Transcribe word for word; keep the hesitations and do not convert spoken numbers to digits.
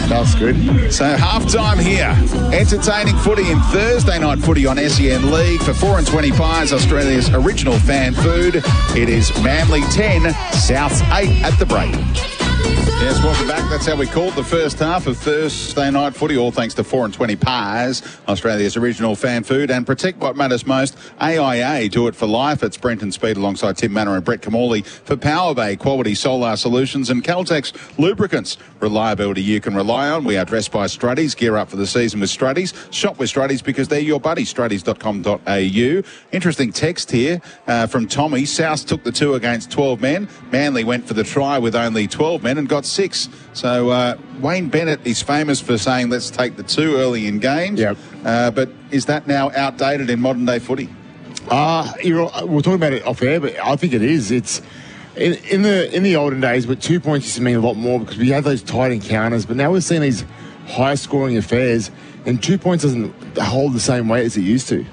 That's good. So half-time here. Entertaining footy in Thursday night footy on S E N League. For four and twenty Pies, Australia's original fan food. It is Manly ten, Souths eight at the break. Yes, welcome back. That's how we called the first half of Thursday night footy, all thanks to four and twenty Pies, Australia's original fan food. And protect what matters most, A I A, do it for life. It's Brenton Speed alongside Tim Manor and Brett Camorley for Power Bay Quality Solar Solutions and Caltex Lubricants. Reliability you can rely on. We are dressed by Struddies. Gear up for the season with Struddies. Shop with Struddies because they're your buddy. Struddies dot com dot a u. Interesting text here uh, from Tommy. South took the two against twelve men. Manly went for the try with only twelve men and got six. So uh, Wayne Bennett is famous for saying let's take the two early in games. Yep. Uh, but is that now outdated in modern day footy? Uh, you know, we're talking about it off air, but I think it is. It's in, in the in the olden days, but two points used to mean a lot more because we had those tight encounters. But now we're seeing these high scoring affairs, and two points doesn't hold the same weight as it used to.